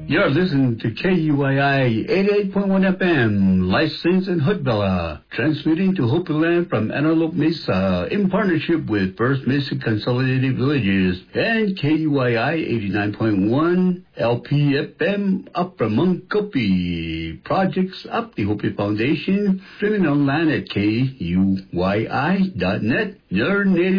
You're listening to KUYI 88.1 FM, licensed in Hoodbella, transmitting to Hopi Land from Antelope Mesa in partnership with First Mesa Consolidated Villages and KUYI 89.1 LPFM up from Munkopi. Projects up the Hopi Foundation, streaming online at KUYI.net. Your native